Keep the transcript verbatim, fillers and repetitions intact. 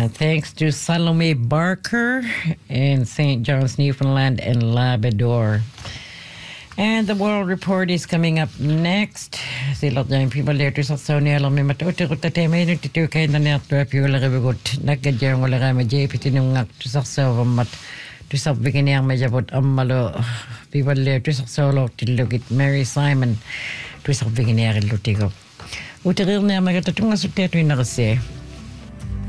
And thanks to Salome Barker in Saint John's, Newfoundland and Labrador. And the World Report is coming up next. Sillä on people there to Saxonia lo me matoto ko tate me ni tu kain na net to pi wala go nagajang wala ga me je pitinung ngak to Saxo mat to sab beginning me jabot amalo people there to Saxo lo to look at Mary Simon to sab beginning lo tigo. Uterir na me tatunga su tetu na se.